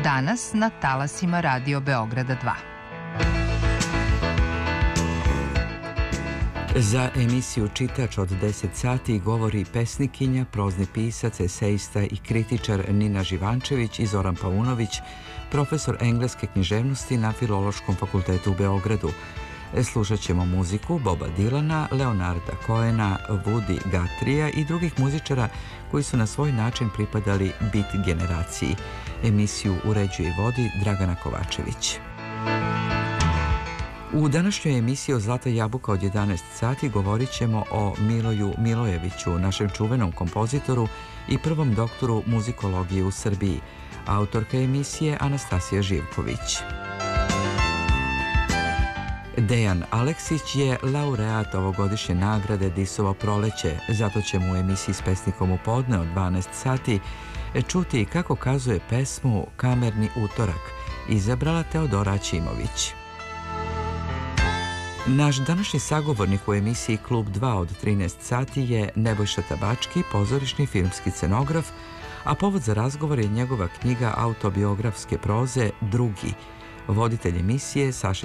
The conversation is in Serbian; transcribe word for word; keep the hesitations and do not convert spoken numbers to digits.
danas na talasima Radio Beograda dva. Za emisiju Čitač od deset sati govori pesnikinja, prozni pisac, esejista i kritičar Nina Živančević i Zoran Paunović, profesor engleske književnosti na Filološkom fakultetu u Beogradu. Slušat ćemo muziku Boba Dylana, Leonarda Cohena, Woody Guthrieja i drugih muzičara koji su na svoj način pripadali beat generaciji. Emisiju uređuje i vodi Dragana Kovačević. U današnjoj emisiji o Zlata jabuka od jedanaest sati govorit ćemo o Miloju Milojeviću, našem čuvenom kompozitoru i prvom doktoru muzikologije u Srbiji. Autorka emisije Anastasija Živković. Dejan Aleksić je laureat ovogodišnje nagrade Disovo proleće, zato ćemo u emisiji s pesnikom u podne od dvanaest sati čuti kako kazuje pesmu Kamerni utorak, izabrala Teodora Ćimović. Naš današnji sagovornik u emisiji Klub dva od trinaest sati je Nebojša Tabački, pozorišni filmski scenograf, a povod za razgovor je njegova knjiga autobiografske proze Drugi. Voditelj emisije Saša